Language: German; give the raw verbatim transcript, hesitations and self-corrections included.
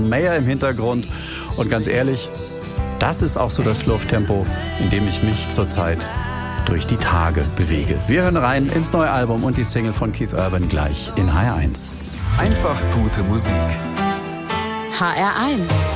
John Mayer im Hintergrund. Und ganz ehrlich, das ist auch so das Schlurftempo, in dem ich mich zurzeit durch die Tage bewege. Wir hören rein ins neue Album und die Single von Keith Urban gleich in H R eins. Einfach gute Musik. H R eins.